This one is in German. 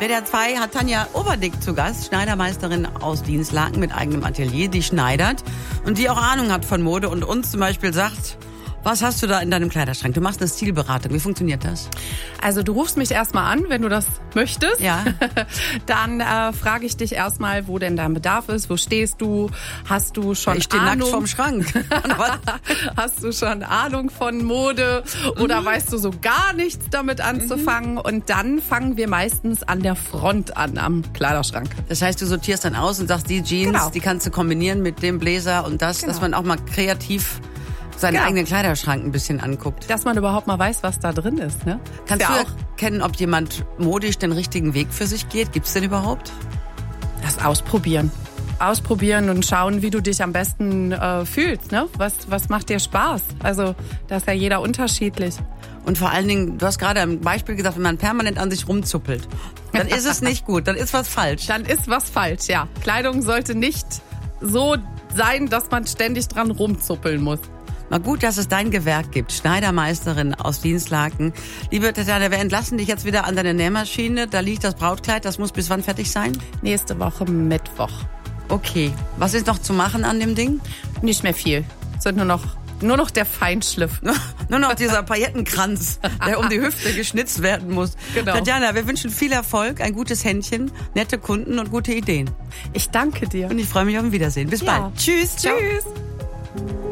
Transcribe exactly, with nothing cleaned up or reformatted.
W D R zwei hat Tanja Oberdick zu Gast, Schneidermeisterin aus Dinslaken mit eigenem Atelier, die schneidert und die auch Ahnung hat von Mode und uns zum Beispiel sagt, was hast du da in deinem Kleiderschrank? Du machst eine Stilberatung. Wie funktioniert das? Also du rufst mich erstmal an, wenn du das möchtest. Ja. Dann äh, frage ich dich erstmal, wo denn dein Bedarf ist. Wo stehst du? Hast du schon ich stehe nackt vorm Schrank. Hast du schon Ahnung von Mode? Oder mhm. weißt du so gar nichts damit anzufangen? Mhm. Und dann fangen wir meistens an der Front an, am Kleiderschrank. Das heißt, du sortierst dann aus und sagst, die Jeans, genau. die kannst du kombinieren mit dem Bläser und das, genau. dass man auch mal kreativ seinen genau. eigenen Kleiderschrank ein bisschen anguckt. Dass man überhaupt mal weiß, was da drin ist. Ne? Kannst ist du ja erkennen, ob jemand modisch den richtigen Weg für sich geht? Gibt's den überhaupt? Das ausprobieren. Ausprobieren und schauen, wie du dich am besten äh, fühlst. Ne? Was, was macht dir Spaß? Also, da ist ja jeder unterschiedlich. Und vor allen Dingen, du hast gerade ein Beispiel gesagt, wenn man permanent an sich rumzuppelt, dann ist es nicht gut, dann ist was falsch. Dann ist was falsch, ja. Kleidung sollte nicht so sein, dass man ständig dran rumzuppeln muss. Na gut, dass es dein Gewerk gibt. Schneidermeisterin aus Dinslaken. Liebe Tatjana, wir entlassen dich jetzt wieder an deine Nähmaschine. Da liegt das Brautkleid. Das muss bis wann fertig sein? Nächste Woche Mittwoch. Okay. Was ist noch zu machen an dem Ding? Nicht mehr viel. Es sind nur noch, nur noch der Feinschliff. Nur noch dieser Paillettenkranz, der um die Hüfte geschnitzt werden muss. Genau. Tatjana, wir wünschen viel Erfolg, ein gutes Händchen, nette Kunden und gute Ideen. Ich danke dir. Und ich freue mich auf ein Wiedersehen. Bis ja. bald. Tschüss. Tschüss. Ciao.